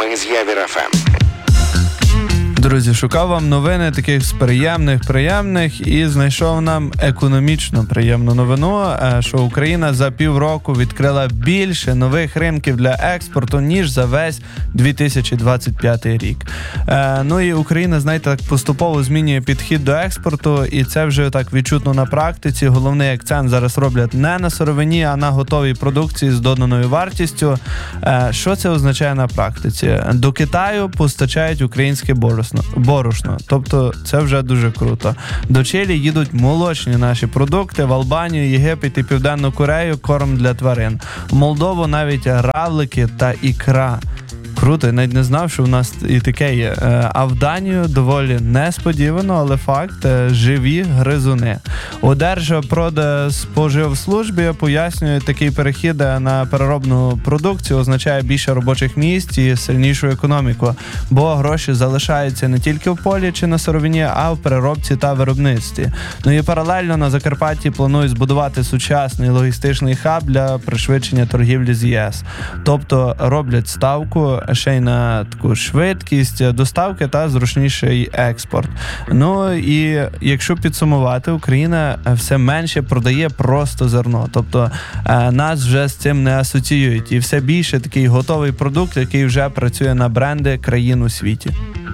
Ми з Явір ФМ. Друзі, шукав вам новини таких з приємних і знайшов нам економічно приємну новину, що Україна за півроку відкрила більше нових ринків для експорту, ніж за весь 2025 рік. Ну і Україна, знаєте, так поступово змінює підхід до експорту, і це вже так відчутно на практиці. Головний акцент зараз роблять не на сировині, а на готовій продукції з доданою вартістю. Що це означає на практиці? До Китаю постачають українське борошно. Тобто це вже дуже круто. До Чилі їдуть молочні наші продукти, в Албанію, Єгипет і Південну Корею корм для тварин. В Молдову навіть равлики та ікра. Круто, я навіть не знав, що в нас і таке є. А в Данію доволі несподівано, але факт, живі гризуни. У Держпродспоживслужбі пояснюють, такий перехід на переробну продукцію означає більше робочих місць і сильнішу економіку, бо гроші залишаються не тільки в полі чи на сировині, а в переробці та виробництві. Ну і паралельно на Закарпатті планують збудувати сучасний логістичний хаб для пришвидшення торгівлі з ЄС. Тобто роблять ставку ще й на таку швидкість доставки та зручніший експорт. Ну і якщо підсумувати, Україна все менше продає просто зерно. Тобто нас вже з цим не асоціюють. І все більше такий готовий продукт, який вже працює на бренди країн у світі.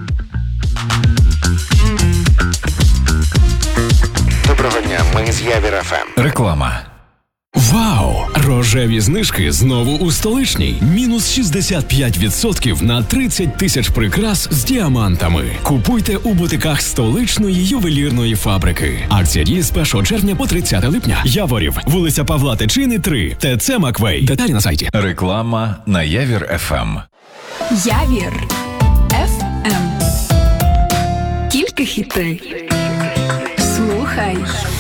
Доброго дня, ми з Явір ФМ. Реклама. Вау! Рожеві знижки знову у Столичній. Мінус 65% на 30 тисяч прикрас з діамантами. Купуйте у бутиках столичної ювелірної фабрики. Акція діє з 1 червня по 30 липня. Яворів, вулиця Павла Тичини, 3. ТЦ Маквей. Деталі на сайті. Реклама на Явір ФМ. Явір ФМ. Тільки хіти. Слухай.